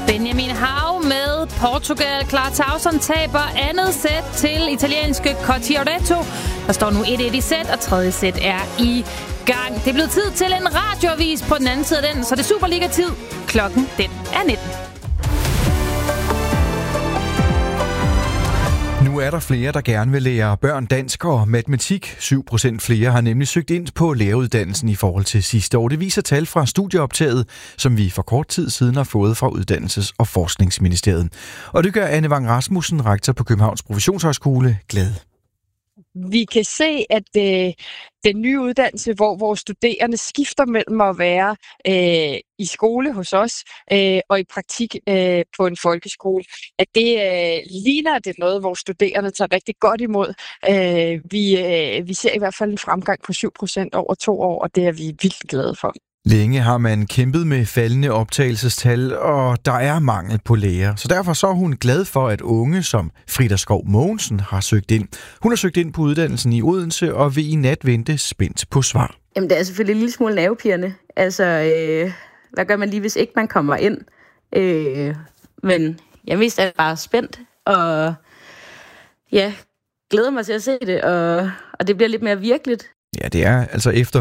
Benjamin Hav med Portugal. Clara Tauson taber andet sæt til italienske Cottiaretto. Der står nu 1-1 i sæt, og tredje sæt er i gang. Det er blevet tid til en radioavis på den anden side af den, så det er Superliga-tid. Klokken, den er 19. Nu er der flere, der gerne vil lære børn dansk og matematik. 7% flere har nemlig søgt ind på læreruddannelsen i forhold til sidste år. Det viser tal fra studieoptaget, som vi for kort tid siden har fået fra Uddannelses- og Forskningsministeriet. Og det gør Anne Vang Rasmussen, rektor på Københavns Professionshøjskole, glad. Vi kan se, at den nye uddannelse, hvor vores studerende skifter mellem at være i skole hos os og i praktik på en folkeskole, at det ligner, at det er noget, hvor studerende tager rigtig godt imod. Vi ser i hvert fald en fremgang på 7% over 2 år, og det er vi vildt glade for. Længe har man kæmpet med faldende optagelsestal, og der er mangel på læger. Så derfor så er hun glad for, at unge som Frida Skov Mogensen har søgt ind. Hun har søgt ind på uddannelsen i Odense og vil i nat vente spændt på svar. Jamen, det er selvfølgelig en lille smule nervepirrende. Altså, hvad gør man lige, hvis ikke man kommer ind? Men jeg mest er bare spændt, og ja, glæder mig til at se det, og det bliver lidt mere virkeligt. Ja, det er altså efter